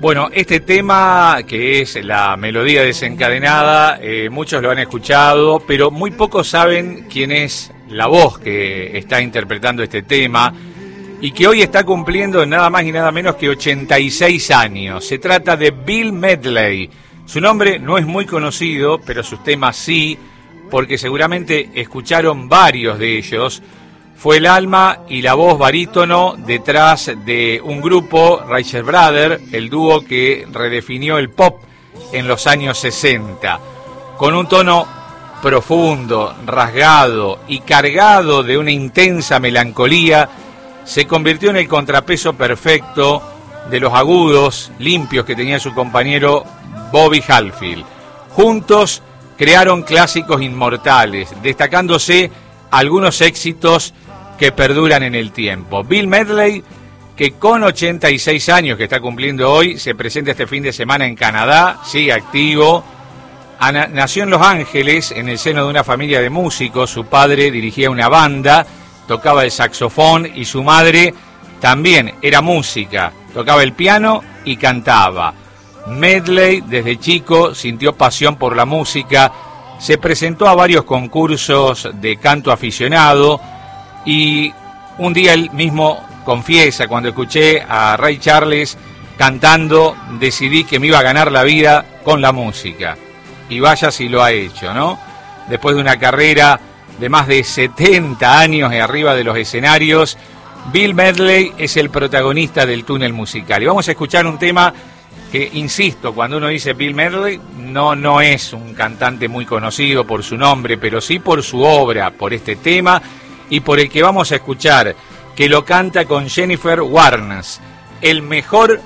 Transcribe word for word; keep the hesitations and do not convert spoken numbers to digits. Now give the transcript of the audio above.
Bueno, este tema, que es la melodía desencadenada, eh, muchos lo han escuchado, pero muy pocos saben quién es la voz que está interpretando este tema y que hoy está cumpliendo nada más y nada menos que ochenta y seis años. Se trata de Bill Medley. Su nombre no es muy conocido, pero sus temas sí, porque seguramente escucharon varios de ellos. Fue el alma y la voz barítono detrás de un grupo, Righteous Brothers, el dúo que redefinió el pop en los años sesenta. Con un tono profundo, rasgado y cargado de una intensa melancolía, se convirtió en el contrapeso perfecto de los agudos, limpios que tenía su compañero Bobby Halfield. Juntos crearon clásicos inmortales, destacándose algunos éxitos que perduran en el tiempo. Bill Medley, que con ochenta y seis años que está cumpliendo hoy, se presenta este fin de semana en Canadá, sigue activo. Ana, nació en Los Ángeles, en el seno de una familia de músicos. Su padre dirigía una banda, tocaba el saxofón, y su madre también era música, tocaba el piano y cantaba. Medley, desde chico, sintió pasión por la música, se presentó a varios concursos de canto aficionado, y un día él mismo confiesa: cuando escuché a Ray Charles cantando, decidí que me iba a ganar la vida con la música. Y vaya si lo ha hecho, ¿no? Después de una carrera de más de setenta años arriba de los escenarios, Bill Medley es el protagonista del túnel musical. Y vamos a escuchar un tema que, insisto, cuando uno dice Bill Medley, no, no es un cantante muy conocido por su nombre, pero sí por su obra, por este tema y por el que vamos a escuchar, que lo canta con Jennifer Warnes, el mejor